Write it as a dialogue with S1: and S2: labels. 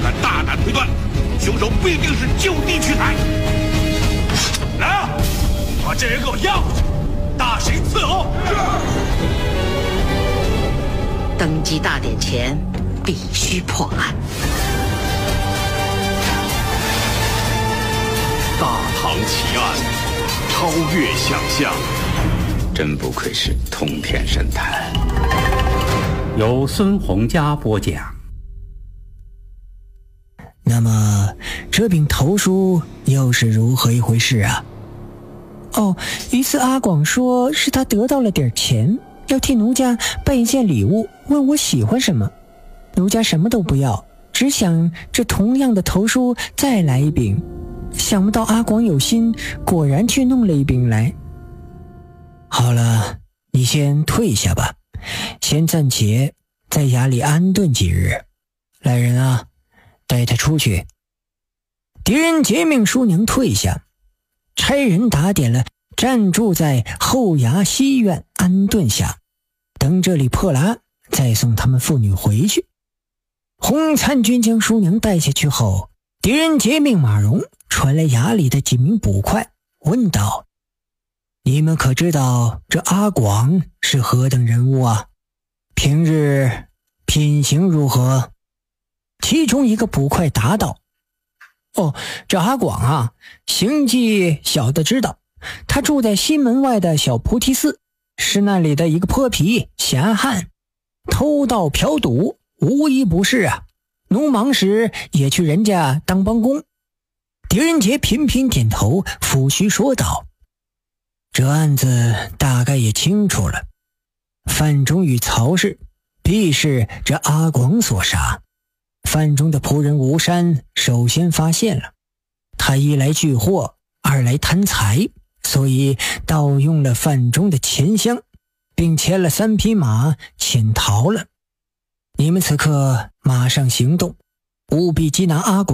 S1: 敢大胆推断，凶手必定是就地取材。来啊，把这人给我押过去，大刑伺候。
S2: 登基大典前必须破案。
S3: 大唐奇案，超越想象。
S4: 真不愧是通天神探。
S5: 由孙洪佳播讲。
S6: 那么这柄头书又是如何一回事啊？一次阿广说是他得到了点钱，要替奴家办一件礼物，问我喜欢什么。奴家什么都不要，只想这同样的头书再来一柄。想不到阿广有心，果然去弄了一柄来。好了，你先退下吧，先暂且在衙里安顿几日。来人啊，带他出去。狄仁杰命叔娘退下，差人打点了暂住在后衙西院安顿下，等这里破了，再送他们父女回去。洪参军将叔娘带下去后，狄仁杰命马荣传来衙里的几名捕快，问道：你们可知道这阿广是何等人物啊？平日品行如何？其中一个捕快答道：这阿广啊，行迹小的知道，他住在西门外的小菩提寺，是那里的一个泼皮闲汉，偷盗嫖赌无一不是啊，农忙时也去人家当帮工。狄仁杰频频点头，抚须说道：这案子大概也清楚了，范中与曹氏必是这阿广所杀。范中的仆人吴山首先发现了，他一来聚货，二来贪财，所以盗用了范中的钱箱，并牵了3匹马潜逃了。你们此刻马上行动，务必缉拿阿广。